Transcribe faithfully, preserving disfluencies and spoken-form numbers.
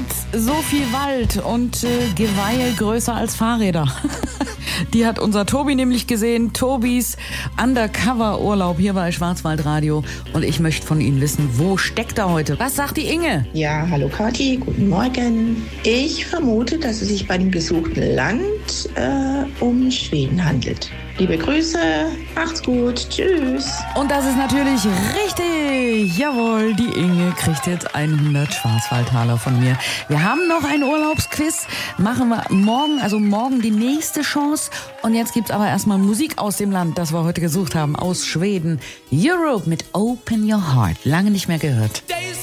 gibt's so viel Wald und äh, Geweihe größer als Fahrräder. Die hat unser Tobi nämlich gesehen. Tobis Undercover-Urlaub hier bei Schwarzwaldradio. Und ich möchte von Ihnen wissen, wo steckt er heute? Was sagt die Inge? Ja, hallo Kathi, guten Morgen. Ich vermute, dass es sich bei dem gesuchten Land äh, um Schweden handelt. Liebe Grüße, macht's gut, tschüss. Und das ist natürlich richtig. Jawohl, die Inge kriegt jetzt hundert Schwarzwaldtaler von mir. Wir haben noch ein Urlaubsquiz. Machen wir morgen, also morgen die nächste Chance. Und jetzt gibt's aber erstmal Musik aus dem Land, das wir heute gesucht haben, aus Schweden. Europe mit Open Your Heart. Lange nicht mehr gehört.